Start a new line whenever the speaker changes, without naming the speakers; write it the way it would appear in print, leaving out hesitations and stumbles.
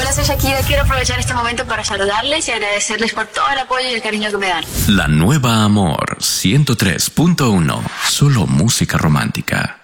Hola, soy Shakira. Quiero aprovechar este momento para saludarles y agradecerles por todo el apoyo y el cariño que me dan.
La Nueva Amor 103.1. Solo música romántica.